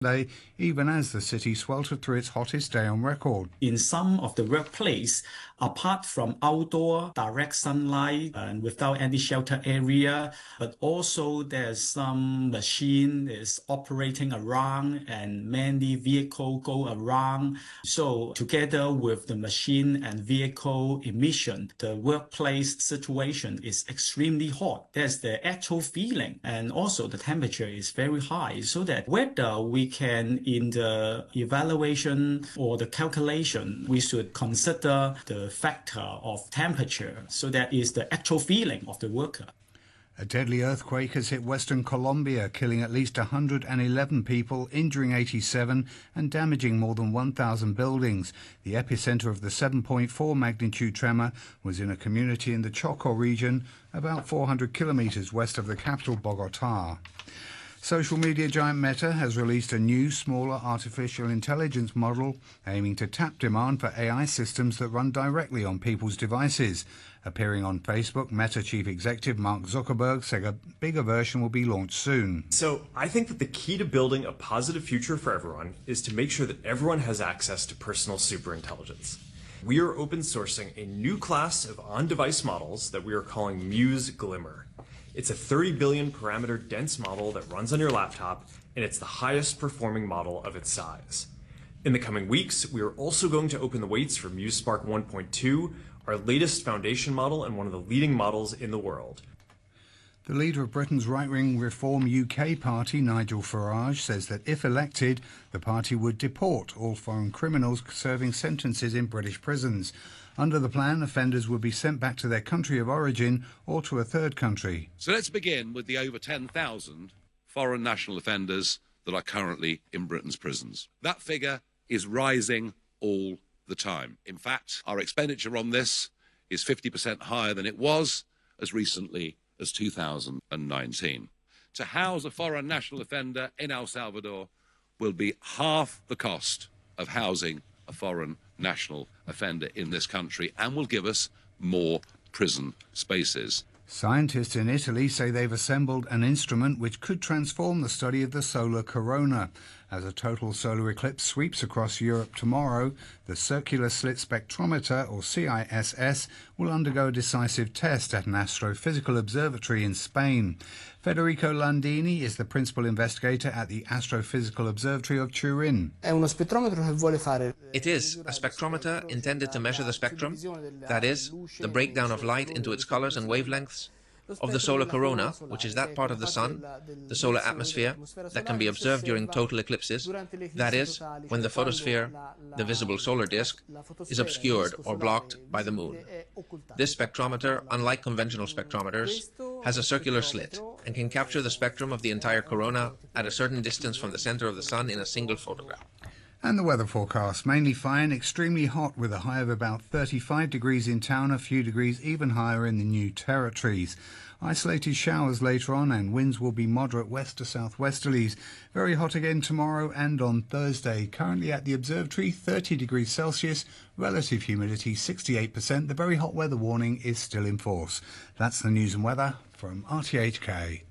Day, even as the city sweltered through its hottest day on record. In some of the workplace, apart from outdoor direct sunlight and without any shelter area, but also there's some machine is operating around and many vehicle go around. So together with the machine and vehicle emission, the workplace situation is extremely hot. That's the actual feeling. And also the temperature is very high, so that whether we can, in the evaluation or the calculation, we should consider the factor of temperature. So that is the actual feeling of the worker. A deadly earthquake has hit western Colombia, killing at least 111 people, injuring 87 and damaging more than 1,000 buildings. The epicenter of the 7.4 magnitude tremor was in a community in the Chocó region, about 400 kilometers west of the capital, Bogotá. Social media giant Meta has released a new, smaller artificial intelligence model aiming to tap demand for AI systems that run directly on people's devices. Appearing on Facebook, Meta chief executive Mark Zuckerberg said a bigger version will be launched soon. So I think that the key to building a positive future for everyone is to make sure that everyone has access to personal superintelligence. We are open sourcing a new class of on-device models that we are calling Muse Glimmer. It's a 30 billion parameter dense model that runs on your laptop, and it's the highest performing model of its size. In the coming weeks, we are also going to open the weights for Muse Spark 1.2, our latest foundation model and one of the leading models in the world. The leader of Britain's right-wing Reform UK party, Nigel Farage, says that if elected, the party would deport all foreign criminals serving sentences in British prisons. Under the plan, offenders would be sent back to their country of origin or to a third country. So let's begin with the over 10,000 foreign national offenders that are currently in Britain's prisons. That figure is rising all the time. In fact, our expenditure on this is 50% higher than it was as recently as 2019. To house a foreign national offender in El Salvador will be half the cost of housing a foreign national offender in this country and will give us more prison spaces. Scientists in Italy say they've assembled an instrument which could transform the study of the solar corona. As a total solar eclipse sweeps across Europe tomorrow, the Circular Slit Spectrometer, or CISS, will undergo a decisive test at an astrophysical observatory in Spain. Federico Landini is the principal investigator at the Astrophysical Observatory of Turin. It is a spectrometer intended to measure the spectrum, that is, the breakdown of light into its colors and wavelengths, of the solar corona, which is that part of the sun, the solar atmosphere, that can be observed during total eclipses, that is, when the photosphere, the visible solar disk, is obscured or blocked by the moon. This spectrometer, unlike conventional spectrometers, has a circular slit and can capture the spectrum of the entire corona at a certain distance from the center of the sun in a single photograph. And the weather forecast, mainly fine, extremely hot with a high of about 35 degrees in town, a few degrees even higher in the New Territories. Isolated showers later on and winds will be moderate west to southwesterlies. Very hot again tomorrow and on Thursday. Currently at the observatory, 30 degrees Celsius, relative humidity 68%. The very hot weather warning is still in force. That's the news and weather from RTHK.